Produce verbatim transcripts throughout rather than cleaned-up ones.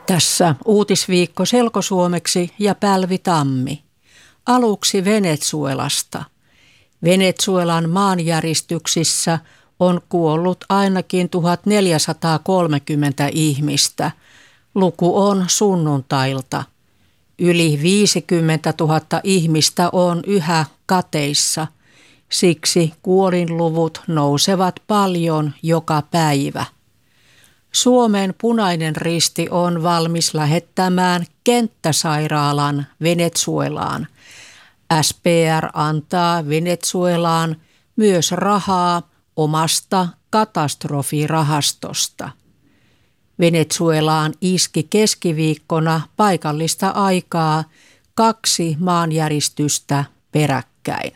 Tässä uutisviikko selkosuomeksi ja Pälvi Tammi. Aluksi Venezuelasta. Venezuelan maanjäristyksissä on kuollut ainakin tuhatneljäsataakolmekymmentä ihmistä. Luku on sunnuntailta. Yli viisikymmentätuhatta ihmistä on yhä kateissa. Siksi kuolinluvut nousevat paljon joka päivä. Suomen Punainen Risti on valmis lähettämään kenttäsairaalan Venezuelaan. S P R antaa Venezuelaan myös rahaa omasta katastrofirahastosta. Venezuelaan iski keskiviikkona paikallista aikaa kaksi maanjäristystä peräkkäin.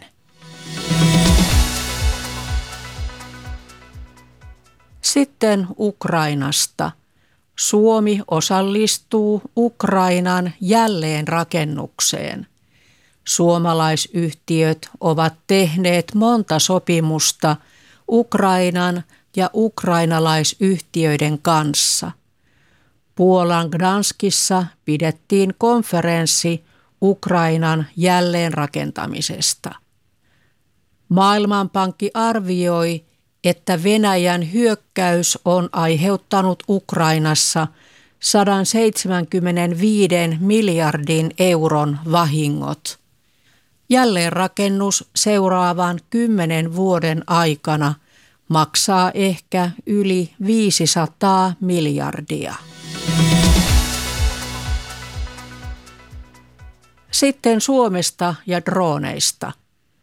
Sitten Ukrainasta. Suomi osallistuu Ukrainan jälleenrakennukseen. Suomalaisyhtiöt ovat tehneet monta sopimusta Ukrainan ja ukrainalaisyhtiöiden kanssa. Puolan Gdanskissa pidettiin konferenssi Ukrainan jälleenrakentamisesta. Maailmanpankki arvioi, että Venäjän hyökkäys on aiheuttanut Ukrainassa sata seitsemänkymmentäviisi miljardin euron vahingot. Jälleenrakennus seuraavan kymmenen vuoden aikana maksaa ehkä yli viisisataa miljardia. Sitten Suomesta ja drooneista.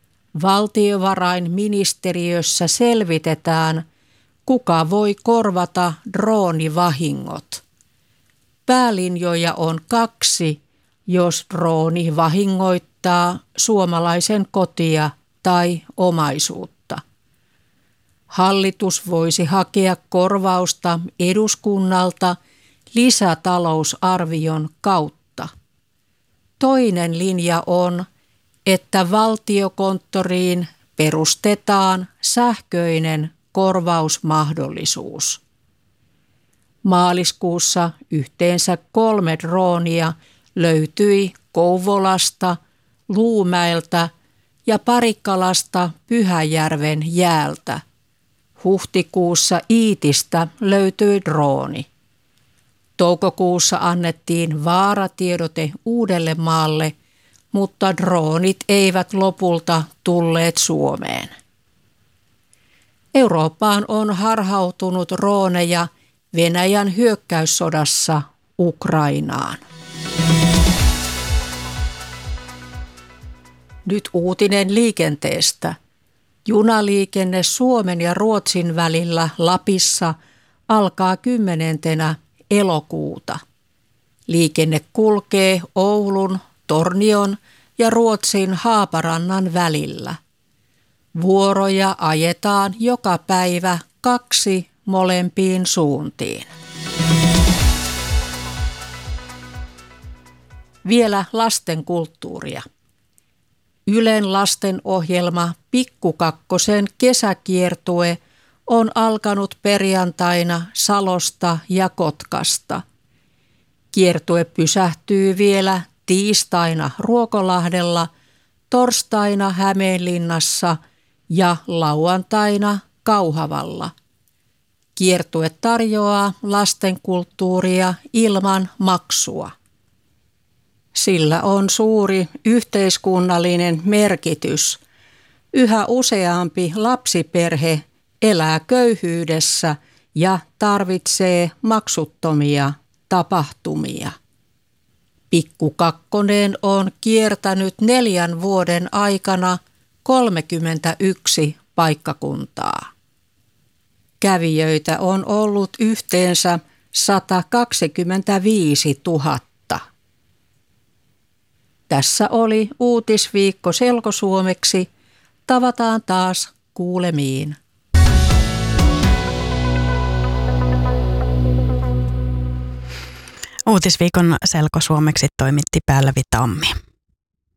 Valtiovarainministeriössä selvitetään, kuka voi korvata droonivahingot. Päälinjoja on kaksi, jos drooni vahingoittaa suomalaisen kotia tai omaisuutta. Hallitus voisi hakea korvausta eduskunnalta lisätalousarvion kautta. Toinen linja on, että valtiokonttoriin perustetaan sähköinen korvausmahdollisuus. Maaliskuussa yhteensä kolme droonia löytyi Kouvolasta, Luumäeltä ja Parikkalasta Pyhäjärven jäältä. Huhtikuussa Iitistä löytyi drooni. Toukokuussa annettiin vaaratiedote Uudellemaalle, mutta droonit eivät lopulta tulleet Suomeen. Eurooppaan on harhautunut drooneja Venäjän hyökkäyssodassa Ukrainaan. Nyt uutinen liikenteestä. Junaliikenne Suomen ja Ruotsin välillä Lapissa alkaa kymmenentenä elokuuta. Liikenne kulkee Oulun, Tornion ja Ruotsin Haaparannan välillä. Vuoroja ajetaan joka päivä kaksi molempiin suuntiin. Vielä lasten kulttuuria. Ylen lastenohjelma Pikku Kakkosen kesäkiertue on alkanut perjantaina Salosta ja Kotkasta. Kiertue pysähtyy vielä tiistaina Ruokolahdella, torstaina Hämeenlinnassa ja lauantaina Kauhavalla. Kiertue tarjoaa lastenkulttuuria ilman maksua. Sillä on suuri yhteiskunnallinen merkitys. Yhä useampi lapsiperhe elää köyhyydessä ja tarvitsee maksuttomia tapahtumia. Pikku Kakkonen on kiertänyt neljän vuoden aikana kolmekymmentäyksi paikkakuntaa. Kävijöitä on ollut yhteensä sata kaksikymmentäviisituhatta. Tässä oli uutisviikko selkosuomeksi. Tavataan taas kuulemiin. Uutisviikon selkosuomeksi toimitti Pälvi Tammi.